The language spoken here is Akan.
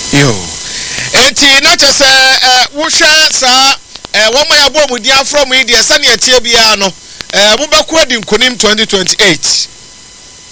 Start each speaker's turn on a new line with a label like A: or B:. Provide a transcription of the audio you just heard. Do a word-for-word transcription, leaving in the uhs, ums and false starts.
A: yo enti na chese eh wo hwe sa eh wo ma ya bo mu dia from India sane atie bia no eh mo be ko adi nkonim twenty twenty-eight